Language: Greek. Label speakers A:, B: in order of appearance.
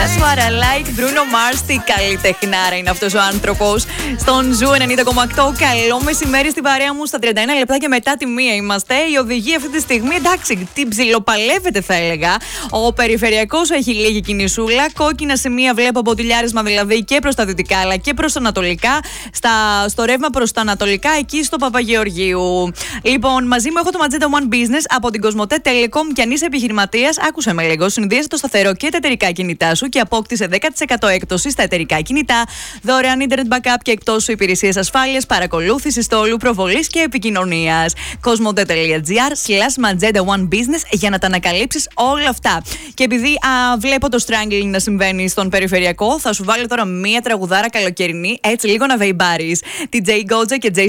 A: That's what I like. Bruno Mars, τι καλλιτεχνάρα είναι αυτός ο άνθρωπος. Στον Ζου 90,8. Καλό μεσημέρι στην παρέα μου. Στα 31 λεπτά και μετά τη μία είμαστε. Η οδηγία αυτή τη στιγμή, εντάξει, την ψιλοπαλεύεται θα έλεγα. Ο περιφερειακός έχει λίγη κινησούλα. Κόκκινα σημεία βλέπω μποτιλιάρισμα δηλαδή και προς τα δυτικά αλλά και προς τα ανατολικά. Στο ρεύμα προς τα ανατολικά, εκεί στο Παπαγεωργίου. Λοιπόν, μαζί μου έχω το Magenta One Business από την Κοσμοτέ Telecom. Και αν είσαι επιχειρηματίας, άκουσε με λίγο. Συνδύασε το σταθερό και τα εταιρικά κινητά σου και απόκτησε 10% έκπτωση στα εταιρικά κινητά. Δωρεάν internet backup και εκτός σου υπηρεσίες ασφάλειας, παρακολούθηση στόλου, προβολής και επικοινωνίας. Cosmote.gr/Magenta One Business για να τα ανακαλύψεις όλα αυτά. Και επειδή βλέπω το strangling να συμβαίνει στον περιφερειακό, θα σου βάλω τώρα μία τραγουδάρα καλοκαιρινή, έτσι λίγο να βεϊμπάρεις. Τη Jay Goja και Jay